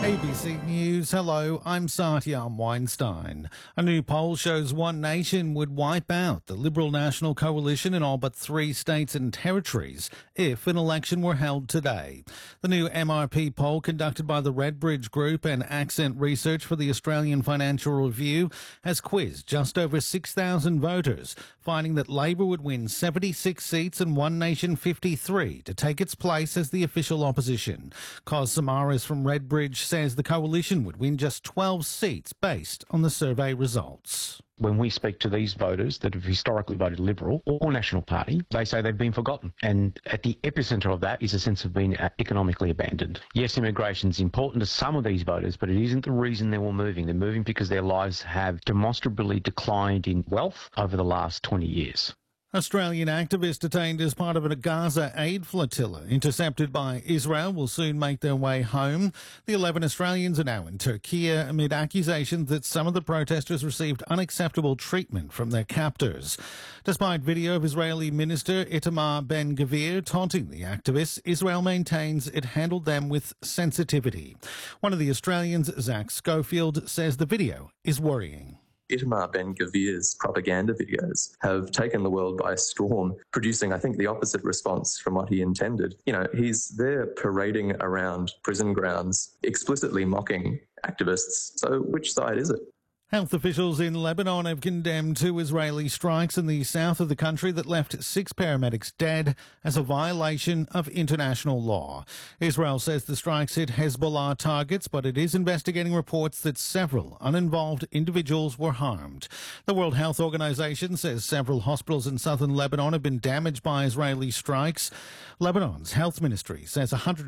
ABC News, hello, I'm Satyam Weinstein. A new poll shows One Nation would wipe out the Liberal National Coalition in all but 3 states and territories if an election were held today. The new MRP poll conducted by the Redbridge Group and Accent Research for the Australian Financial Review has quizzed just over 6,000 voters, finding that Labor would win 76 seats and One Nation 53 to take its place as the official opposition. Cos Samaras from Redbridge says the coalition would win just 12 seats based on the survey results. When we speak to these voters that have historically voted Liberal or National Party, they say they've been forgotten. And at the epicentre of that is a sense of being economically abandoned. Yes, immigration is important to some of these voters, but it isn't the reason they're all moving. They're moving because their lives have demonstrably declined in wealth over the last 20 years. Australian activists detained as part of a Gaza aid flotilla intercepted by Israel will soon make their way home. The 11 Australians are now in Turkey amid accusations that some of the protesters received unacceptable treatment from their captors. Despite video of Israeli Minister Itamar Ben-Gvir taunting the activists, Israel maintains it handled them with sensitivity. One of the Australians, Zach Schofield, says the video is worrying. Itamar Ben-Gvir's propaganda videos have taken the world by storm, producing, I think, the opposite response from what he intended. He's there parading around prison grounds, explicitly mocking activists. So which side is it? Health officials in Lebanon have condemned 2 Israeli strikes in the south of the country that left 6 paramedics dead as a violation of international law. Israel says the strikes hit Hezbollah targets, but it is investigating reports that several uninvolved individuals were harmed. The World Health Organization says several hospitals in southern Lebanon have been damaged by Israeli strikes. Lebanon's health ministry says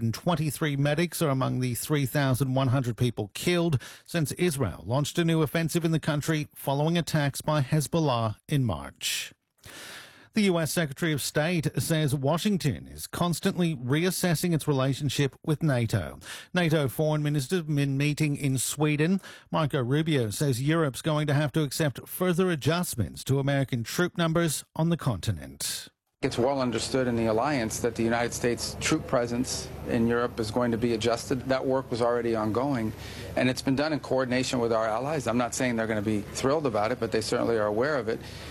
123 medics are among the 3,100 people killed since Israel launched a new offensive in the country following attacks by Hezbollah in March. The U.S. Secretary of State says Washington is constantly reassessing its relationship with NATO. NATO foreign ministers have been meeting in Sweden. Marco Rubio says Europe's going to have to accept further adjustments to American troop numbers on the continent. It's well understood in the alliance that the United States troop presence in Europe is going to be adjusted. That work was already ongoing, and it's been done in coordination with our allies. I'm not saying they're going to be thrilled about it, but they certainly are aware of it.